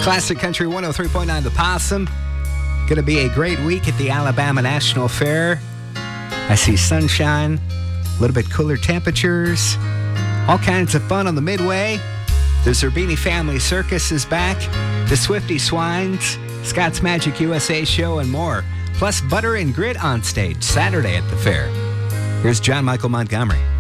Classic Country 103.9 The Possum. Going to be a great week at the Alabama National Fair. I see sunshine, a little bit cooler temperatures, all kinds of fun on the Midway. The Zerbini Family Circus is back, the Swifty Swines, Scott's Magic USA show, and more. Plus Butter and Grit on stage Saturday at the fair. Here's John Michael Montgomery.